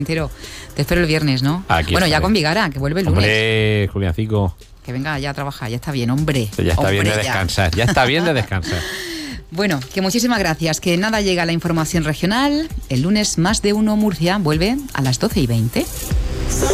Te espero el viernes, ¿no? Aquí bueno, estaré. ya con Vigara, que vuelve el lunes. Hombre, Juliancico. Que venga ya a trabajar, ya está bien, hombre. Ya está bien de ya. descansar, ya está bien de descansar. Bueno, que muchísimas gracias. Que nada, llega la información regional. El lunes Más de Uno Murcia vuelve a las 12:20.